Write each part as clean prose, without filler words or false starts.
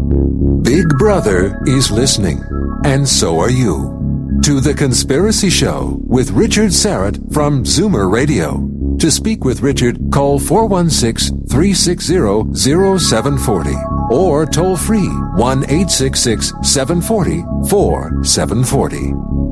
Big Brother is listening, and so are you, to The Conspiracy Show with Richard Syrett from Zoomer Radio. To speak with Richard, call 416-360-0740 or toll free 1-866-740-4740.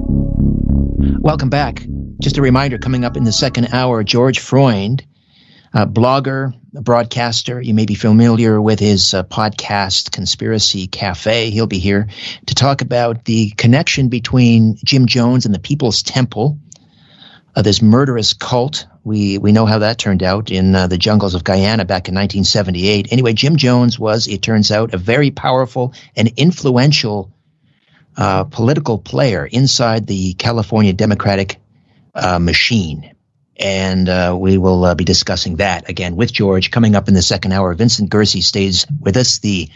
Welcome back. Just a reminder, coming up in the second hour, George Freund, blogger, broadcaster. You may be familiar with his podcast, Conspiracy Cafe. He'll be here to talk about the connection between Jim Jones and the People's Temple, this murderous cult. We know how that turned out in the jungles of Guyana back in 1978. Anyway, Jim Jones was, it turns out, a very powerful and influential political player inside the California Democratic machine. And we will be discussing that again with George coming up in the second hour. Vincent Gersey stays with us, the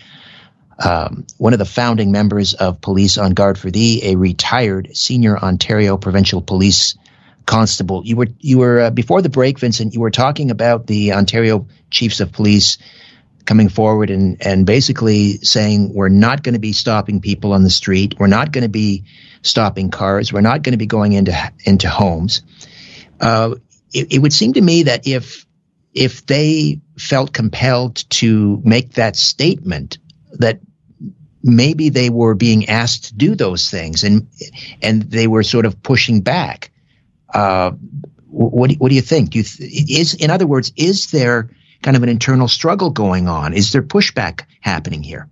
one of the founding members of Police on Guard for Thee, a retired senior Ontario Provincial Police Constable. You were before the break, Vincent, you were talking about the Ontario Chiefs of Police coming forward and basically saying we're not going to be stopping people on the street. We're not going to be stopping cars. We're not going to be going into homes. It would seem to me that if they felt compelled to make that statement, that maybe they were being asked to do those things and they were sort of pushing back. What do you think? In other words, is there kind of an internal struggle going on? Is there pushback happening here?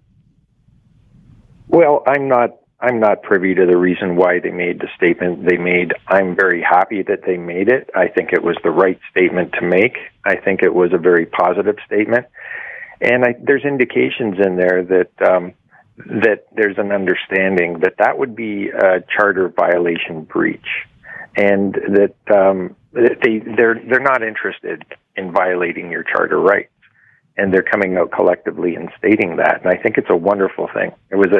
Well, I'm not privy to the reason why they made the statement they made. I'm very happy that they made it. I think it was the right statement to make. I think it was a very positive statement. And there's indications in there that that there's an understanding that would be a charter violation breach, and that they're not interested in violating your charter rights. And they're coming out collectively and stating that. And I think it's a wonderful thing. It was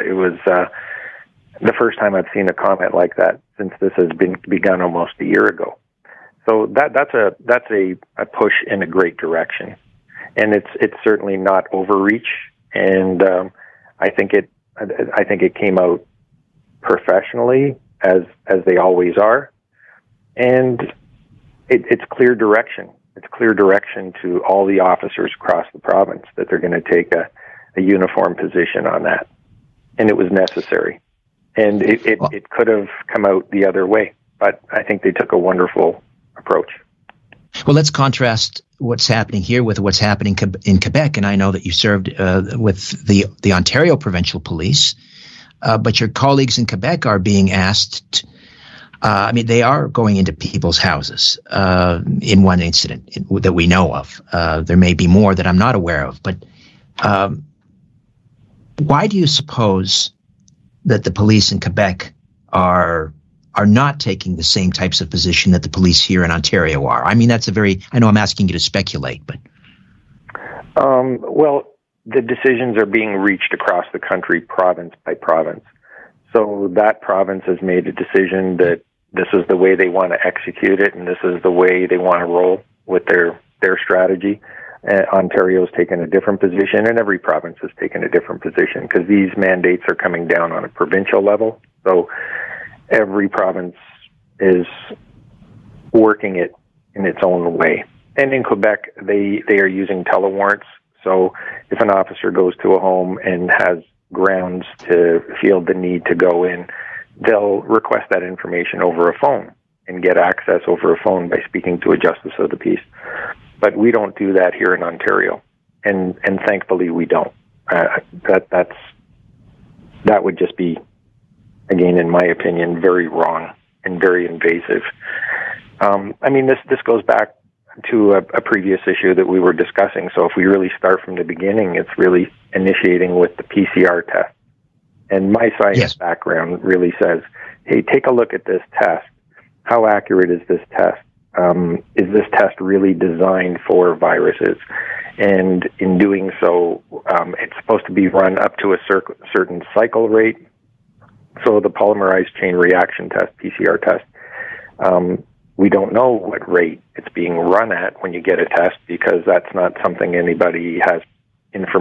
the first time I've seen a comment like that since this has begun almost a year ago. So that's a push in a great direction, and it's certainly not overreach. And I think it came out professionally as they always are, and it's clear direction. It's clear direction to all the officers across the province that they're going to take a uniform position on that, and it was necessary. And it could have come out the other way, but I think they took a wonderful approach. Well, let's contrast what's happening here with what's happening in Quebec. And I know that you served with the Ontario Provincial Police, but your colleagues in Quebec are being asked. They are going into people's houses in one incident that we know of. There may be more that I'm not aware of, but why do you suppose that the police in Quebec are not taking the same types of position that the police here in Ontario are? I mean, I know I'm asking you to speculate, but. Well, the decisions are being reached across the country, province by province. So that province has made a decision that this is the way they want to execute it, and this is the way they want to roll with their strategy. Ontario's taken a different position, and every province has taken a different position because these mandates are coming down on a provincial level. So every province is working it in its own way. And in Quebec, they are using telewarrants. So if an officer goes to a home and has grounds to feel the need to go in, they'll request that information over a phone and get access over a phone by speaking to a justice of the peace. But we don't do that here in Ontario, and thankfully we don't. That would just be, again, in my opinion, very wrong and very invasive. This goes back to a previous issue that we were discussing. So if we really start from the beginning, it's really initiating with the PCR test. And my science background really says, hey, take a look at this test. How accurate is this test? Is this test really designed for viruses? And in doing so, it's supposed to be run up to a certain cycle rate. So the polymerase chain reaction test, PCR test, we don't know what rate it's being run at when you get a test because that's not something anybody has information